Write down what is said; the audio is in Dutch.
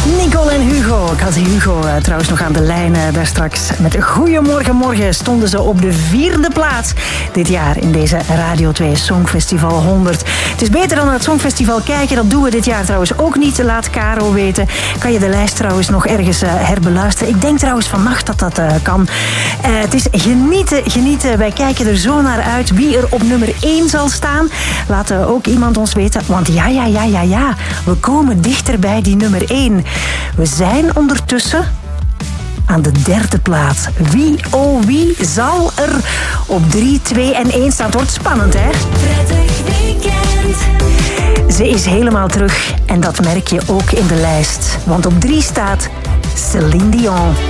Nicole en Hugo. Ik had Hugo trouwens nog aan de lijn daar straks. Met Goeiemorgen Morgen stonden ze op de 4e plaats dit jaar in deze Radio 2 Songfestival 100. Het is beter dan naar het Songfestival kijken. Dat doen we dit jaar trouwens ook niet. Laat Caro weten. Kan je de lijst trouwens nog ergens herbeluisteren? Ik denk trouwens vannacht dat dat kan. Het is genieten. Wij kijken er zo naar uit wie er op nummer 1 zal staan. Laat ook iemand ons weten. Want ja. We komen dichter bij die nummer 1. We zijn ondertussen aan de 3e plaats. Wie zal er op 3, 2 en 1 staan? Het wordt spannend, hè? Prettig weekend. Ze is helemaal terug en dat merk je ook in de lijst. Want op 3 staat Celine Dion.